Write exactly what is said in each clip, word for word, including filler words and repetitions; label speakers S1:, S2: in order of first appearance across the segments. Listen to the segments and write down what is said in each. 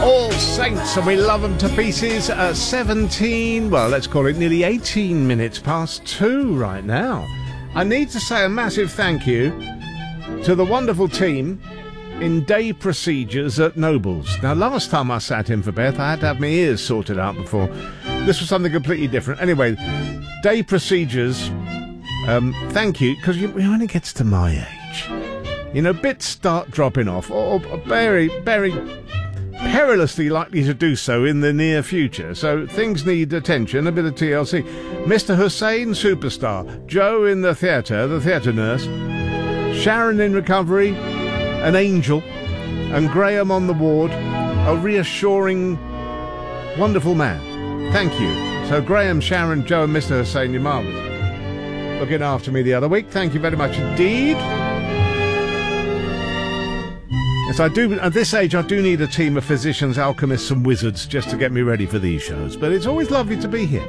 S1: All Saints, and we love them to pieces. At seventeen, well, let's call it nearly eighteen minutes past two right now. I need to say a massive thank you to the wonderful team in day procedures at Nobles. Now, last time I sat in for Beth, I had to have my ears sorted out before. This was something completely different. Anyway, day procedures, um, thank you, because when it gets to my age, you know, bits start dropping off, or, or very, very perilously likely to do so in the near future. So things need attention, a bit of T L C. Mister Hussein, superstar. Joe in the theatre, the theatre nurse. Sharon in recovery, an angel. And Graham on the ward, a reassuring, wonderful man. Thank you. So Graham, Sharon, Joe and Mister Hussein, you're marvellous. Looking after me the other week. Thank you very much indeed. Yes, I do. At this age, I do need a team of physicians, alchemists and wizards just to get me ready for these shows. But it's always lovely to be here.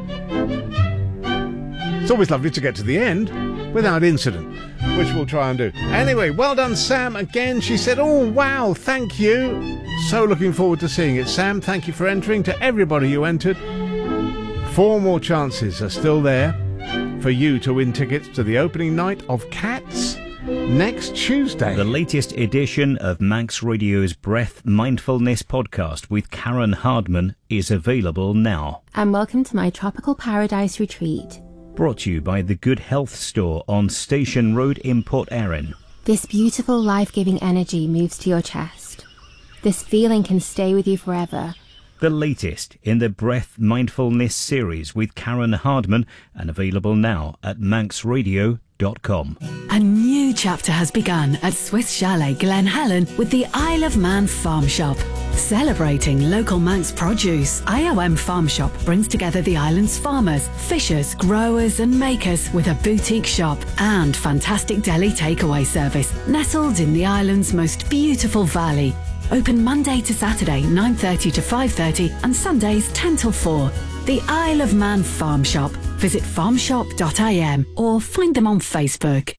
S1: It's always lovely to get to the end without incident, which we'll try and do. Anyway, well done, Sam. Again, she said, oh, wow, thank you. So looking forward to seeing it. Sam, thank you for entering. To everybody who entered, four more chances are still there for you to win tickets to the opening night of Cats next Tuesday.
S2: The latest edition of Manx Radio's Breath Mindfulness podcast with Karen Hardman is available now.
S3: And welcome to my Tropical Paradise retreat.
S2: Brought to you by the Good Health Store on Station Road in Port Erin.
S3: This beautiful life-giving energy moves to your chest. This feeling can stay with you forever.
S2: The latest in the Breath Mindfulness series with Karen Hardman, and available now at manx radio dot com.
S4: A new chapter has begun at Swiss Chalet Glen Helen with the Isle of Man Farm Shop. Celebrating local Manx produce, I O M Farm Shop brings together the island's farmers, fishers, growers and makers with a boutique shop and fantastic deli takeaway service nestled in the island's most beautiful valley. Open Monday to Saturday nine thirty to five thirty and Sundays ten till four. The Isle of Man Farm Shop. Visit farm shop dot I M or find them on Facebook.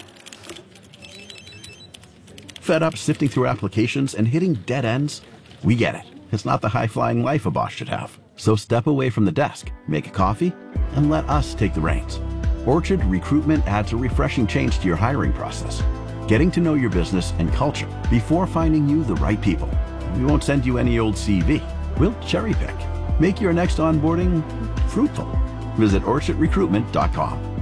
S5: Fed up sifting through applications and hitting dead ends? We get it. It's not the high-flying life a boss should have. So step away from the desk, make a coffee, and let us take the reins. Orchard Recruitment adds a refreshing change to your hiring process. Getting to know your business and culture before finding you the right people. We won't send you any old C V. We'll cherry pick. Make your next onboarding fruitful. Visit orchard recruitment dot com.